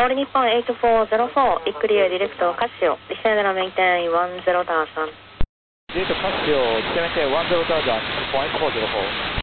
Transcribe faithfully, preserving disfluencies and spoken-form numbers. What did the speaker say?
オール日本エイトフォーゼロフォー、イクリエディレクトカシオ、ディセンドのメインテインじゅうターサン。 ディレクトカシオ、ディセンドメインテインじゅうターサン、ポイントフォーゼロフォー。